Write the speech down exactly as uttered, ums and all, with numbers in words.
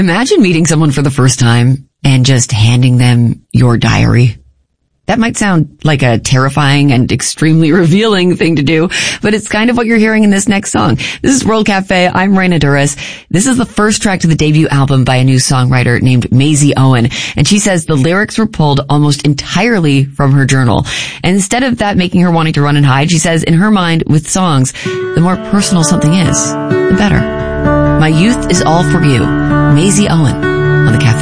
Imagine meeting someone for the first time and just handing them your diary. That might sound like a terrifying and extremely revealing thing to do, but it's kind of what you're hearing in this next song. This is World Cafe. I'm Raina Duras. This is the first track to the debut album by a new songwriter named Maisie Owen, and she says the lyrics were pulled almost entirely from her journal. And instead of that making her wanting to run and hide, she says in her mind, with songs, the more personal something is, the better. My youth is all for you. Maisie Owen on the Cafe.